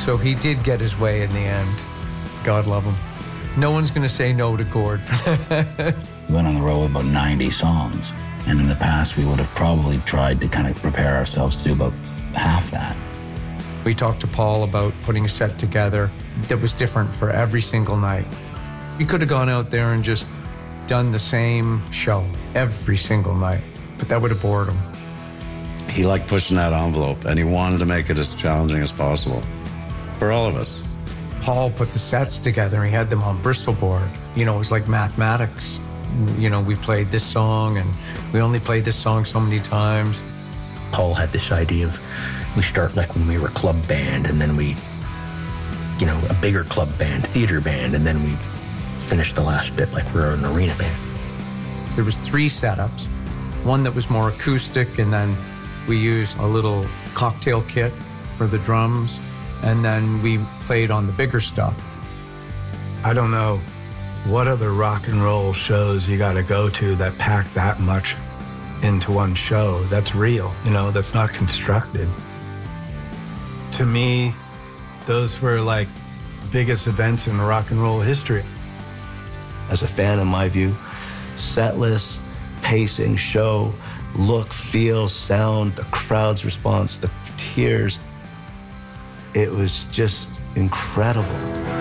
So he did get his way in the end. God love him. No one's going to say no to Gord for that. We went on the road with about 90 songs. And in the past, we would have probably tried to kind of prepare ourselves to do about half that. We talked to Paul about putting a set together that was different for every single night. We could have gone out there and just done the same show every single night, but that would have bored him. He liked pushing that envelope, and he wanted to make it as challenging as possible for all of us. Paul put the sets together. He had them on Bristol board. You know, it was like mathematics. You know, we played this song, and we only played this song so many times. Paul had this idea of, we start like when we were club band, and then we, you know, a bigger club band, theater band, and then we finish the last bit like we're an arena band. There was 3 setups. One that was more acoustic, and then we used a little cocktail kit for the drums, and then we played on the bigger stuff. I don't know what other rock and roll shows you got to go to that pack that much into one show. That's real, you know, that's not constructed. To me, those were like biggest events in rock and roll history. As a fan, in my view, set list, pacing, show, look, feel, sound, the crowd's response, the tears, it was just incredible.